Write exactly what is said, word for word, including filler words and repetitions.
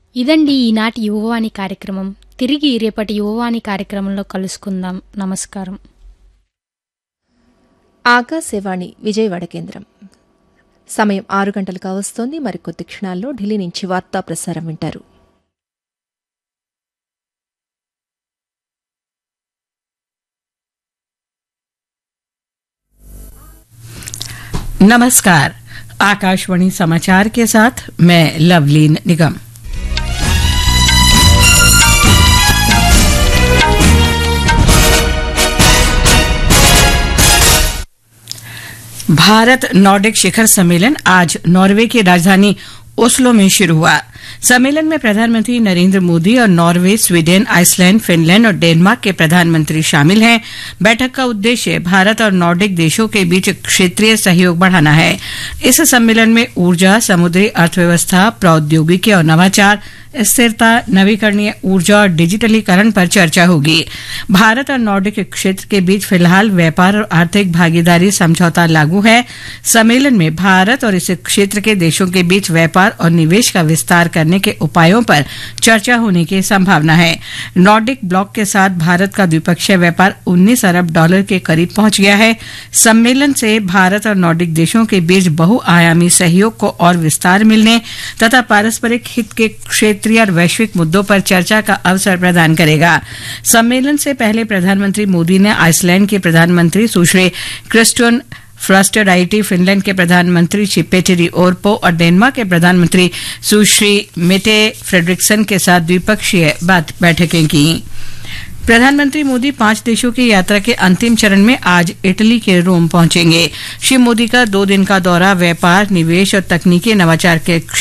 ఇదండి ఈనాటి యువవాణి కార్యక్రమం. తిరిగి రేపటి యువవాణి కార్యక్రమంలో కలుసుకుందాం. నమస్కారం. ఆకాశవాణి విజయవాడ కేంద్రం. సమయం ఆరు గంటలు కావస్తోంది. మరికొద్ది క్షణాల్లో ఢిల్లీ నుంచి వార్తా ప్రసారం వింటారు. नमस्कार. आकाशवाणी समाचार के साथ मैं लवलीन निगम. भारत नॉर्डिक शिखर सम्मेलन आज नॉर्वे की राजधानी ओस्लो में शुरू हुआ. सम्मेलन में प्रधानमंत्री नरेंद्र मोदी और नॉर्वे, स्वीडन, आइसलैंड, फिनलैंड और डेनमार्क के प्रधानमंत्री शामिल हैं. बैठक का उद्देश्य भारत और नॉर्डिक देशों के बीच क्षेत्रीय सहयोग बढ़ाना है. इस सम्मेलन में ऊर्जा, समुद्री अर्थव्यवस्था, प्रौद्योगिकी और नवाचार, स्थिरता, नवीकरणीय ऊर्जा और डिजिटलीकरण पर चर्चा होगी. भारत और नॉर्डिक क्षेत्र के बीच फिलहाल व्यापार और आर्थिक भागीदारी समझौता लागू है. सम्मेलन में भारत और इस क्षेत्र के देशों के बीच व्यापार और निवेश का विस्तार करने के उपायों पर चर्चा होने की संभावना है. नॉर्डिक ब्लॉक के साथ भारत का द्विपक्षीय व्यापार उन्नीस अरब डॉलर के करीब पहुंच गया है. सम्मेलन से भारत और नॉर्डिक देशों के बीच बहुआयामी सहयोग को और विस्तार मिलने तथा पारस्परिक हित के क्षेत्रीय और वैश्विक मुद्दों पर चर्चा का अवसर प्रदान करेगा. सम्मेलन से पहले प्रधानमंत्री मोदी ने आइसलैंड के प्रधानमंत्री सुश्री क्रिस्टोन फ्रस्टराइटी, फिनलैंड के प्रधानमंत्री पेटेरी ओरपो और डेनमार्क के प्रधानमंत्री सुश्री मेटे फ्रेडरिक्सन के साथ द्विपक्षीय बैठकें की. प्रधानमंत्री मोदी पांच देशों की यात्रा के अंतिम चरण में आज इटली के रोम पहुंचेंगे. श्री मोदी का दो दिन का दौरा व्यापार, निवेश और तकनीकी नवाचार के